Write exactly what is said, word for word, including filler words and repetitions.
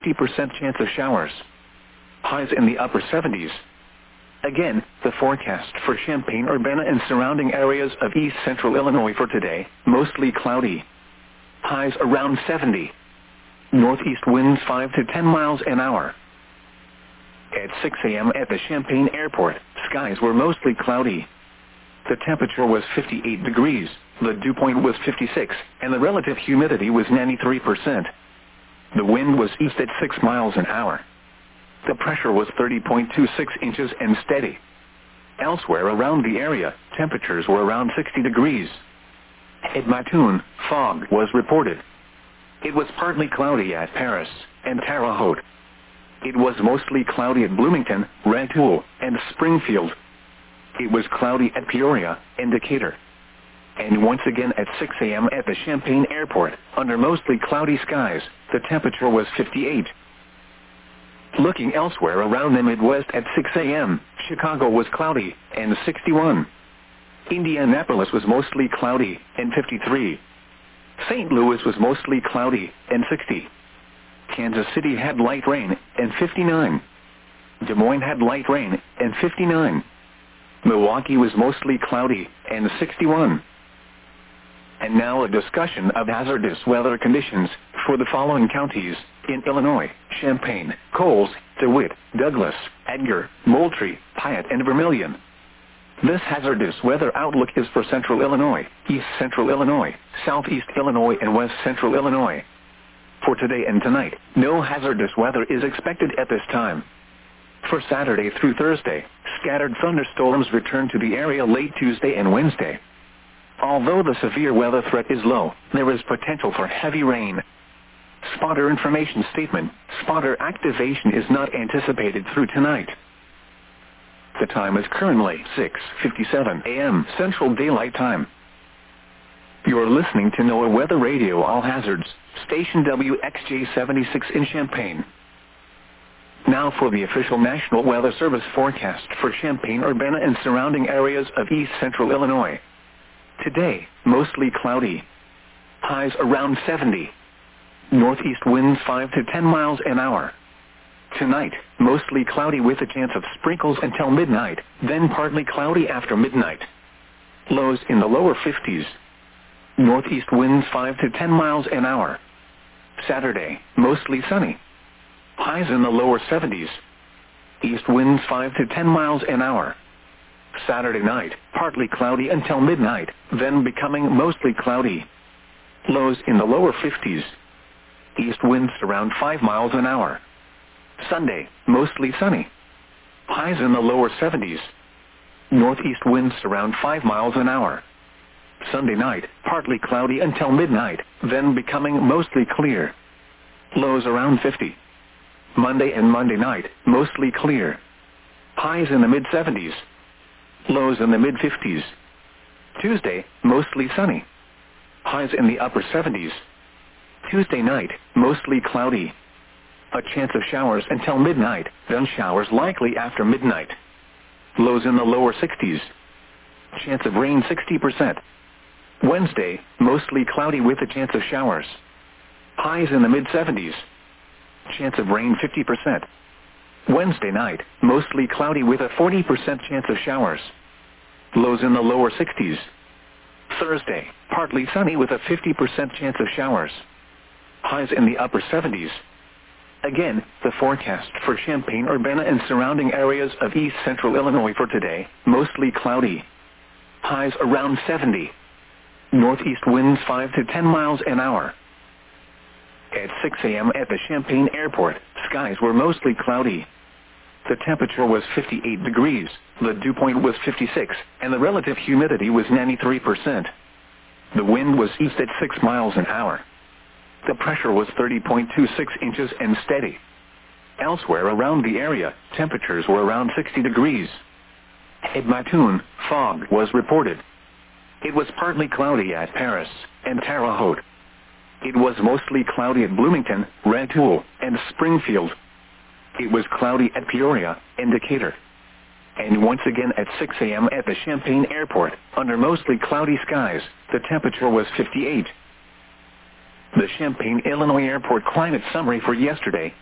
fifty percent chance of showers. Highs in the upper seventies. Again, the forecast for Champaign-Urbana and surrounding areas of east central Illinois for today, mostly cloudy. Highs around seventy. Northeast winds five to ten miles an hour. At six a m at the Champaign Airport, skies were mostly cloudy. The temperature was fifty-eight degrees, the dew point was fifty-six, and the relative humidity was ninety-three percent. The wind was east at six miles an hour. The pressure was thirty point two six inches and steady. Elsewhere around the area, temperatures were around sixty degrees. At Mattoon, fog was reported. It was partly cloudy at Paris and Terre Haute. It was mostly cloudy at Bloomington, Rantoul, and Springfield. It was cloudy at Peoria and Decatur. And once again at six a m at the Champaign Airport, under mostly cloudy skies, the temperature was fifty-eight. Looking elsewhere around the Midwest at six a m, Chicago was cloudy and sixty-one. Indianapolis was mostly cloudy and fifty-three. Saint Louis was mostly cloudy and sixty. Kansas City had light rain and fifty-nine. Des Moines had light rain and fifty-nine. Milwaukee was mostly cloudy and sixty-one. And now a discussion of hazardous weather conditions for the following counties in Illinois: Champaign, Coles, DeWitt, Douglas, Edgar, Moultrie, Piatt, and Vermilion. This hazardous weather outlook is for central Illinois, east central Illinois, southeast Illinois, and west central Illinois. For today and tonight, no hazardous weather is expected at this time. For Saturday through Thursday, scattered thunderstorms return to the area late Tuesday and Wednesday. Although the severe weather threat is low, there is potential for heavy rain. Spotter information statement: spotter activation is not anticipated through tonight. The time is currently six fifty-seven a m Central Daylight Time. You are listening to NOAA Weather Radio All Hazards, station W X J seventy-six in Champaign. Now for the official National Weather Service forecast for Champaign-Urbana and surrounding areas of east central Illinois. Today, mostly cloudy. Highs around seventy. Northeast winds five to ten miles an hour. Tonight, mostly cloudy with a chance of sprinkles until midnight, then partly cloudy after midnight. Lows in the lower fifties. Northeast winds five to ten miles an hour. Saturday, mostly sunny. Highs in the lower seventies. East winds five to ten miles an hour. Saturday night, partly cloudy until midnight, then becoming mostly cloudy. Lows in the lower fifties. East winds around five miles an hour. Sunday, mostly sunny. Highs in the lower seventies. Northeast winds around five miles an hour. Sunday night, partly cloudy until midnight, then becoming mostly clear. Lows around fifty. Monday and Monday night, mostly clear. Highs in the mid-seventies. Lows in the mid-fifties. Tuesday, mostly sunny. Highs in the upper seventies. Tuesday night, mostly cloudy. A chance of showers until midnight, then showers likely after midnight. Lows in the lower sixties. Chance of rain sixty percent. Wednesday, mostly cloudy with a chance of showers. Highs in the mid-seventies. Chance of rain fifty percent. Wednesday night, mostly cloudy with a forty percent chance of showers. Lows in the lower sixties. Thursday, partly sunny with a fifty percent chance of showers. Highs in the upper seventies. Again, the forecast for Champaign-Urbana and surrounding areas of east central Illinois for today, mostly cloudy. Highs around seventy. Northeast winds five to ten miles an hour. At six a m at the Champaign Airport, skies were mostly cloudy. The temperature was fifty-eight degrees, the dew point was fifty-six, and the relative humidity was ninety-three percent. The wind was east at six miles an hour. The pressure was thirty point two six inches and steady. Elsewhere around the area, temperatures were around sixty degrees. At Mattoon, fog was reported. It was partly cloudy at Paris and Terre Haute. It was mostly cloudy at Bloomington, Rantoul, and Springfield. It was cloudy at Peoria and Decatur. And once again at six a m at the Champaign Airport, under mostly cloudy skies, the temperature was fifty-eight. The Champaign, Illinois Airport climate summary for yesterday,